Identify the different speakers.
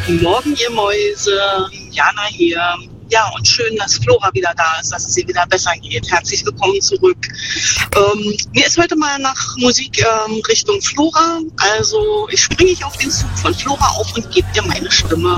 Speaker 1: Guten Morgen, ihr Mäuse. Jana hier. Ja, und schön, dass Flora wieder da ist, dass es ihr wieder besser geht. Herzlich willkommen zurück. Mir ist heute mal nach Musik Richtung Flora. Also ich springe auf den Zug von Flora auf und gebe ihr meine Stimme.